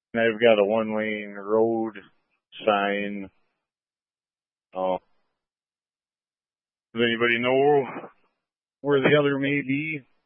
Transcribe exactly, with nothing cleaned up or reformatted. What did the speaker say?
And I've got a one lane road sign. Uh, does anybody know where the other may be?